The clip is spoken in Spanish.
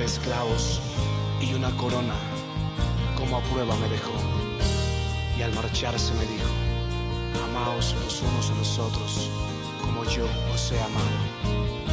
esclavos y una corona como a prueba me dejó. Y al marcharse me dijo: amaos los unos a los otros como yo os he amado.